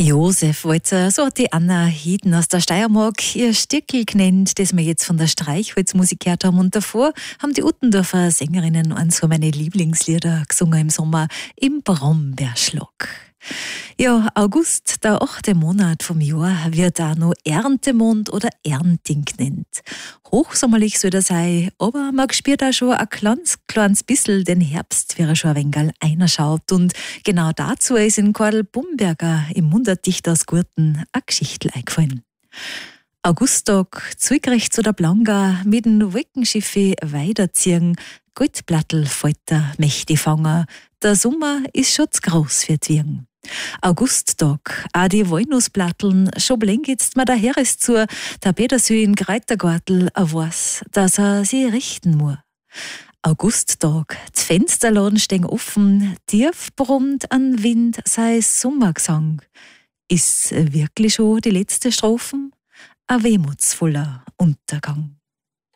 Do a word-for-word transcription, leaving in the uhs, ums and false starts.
Josef Walzer, so hat die Anna Hieden aus der Steiermark ihr Stickel genannt, das wir jetzt von der Streichholzmusik gehört haben. Und davor haben die Uttendorfer Sängerinnen eins von meinen Lieblingslieder gesungen im Sommer, im Brombeerschlag. Ja, August, der achte Monat vom Jahr, wird auch noch Erntemond oder Ernting genannt. Hochsommerlich soll er sein, aber man spürt auch schon ein kleines, kleines bisschen den Herbst, wie er schon ein wenig einerschaut. Und genau dazu ist in Karl Bumberger im Mundartdichter aus Gurten eine Geschichte eingefallen. Augusttag, zurückrechts oder Blanga, mit dem Wolkenschiffe weiterziehen, Goldblattel fällt der mächtig fangen, der Sommer ist schon zu groß für die Wirgen. Augusttag, auch die Walnussblatteln, schon blenkt jetzt mir der Heeres zu, der Petersüh in Greitergartel weiß, dass er sie richten muss. Augusttag, die Fensterladen stehen offen, tief brummt an Wind sei Sommergesang. Ist wirklich schon die letzte Strophen? Ein wehmutsvoller Untergang.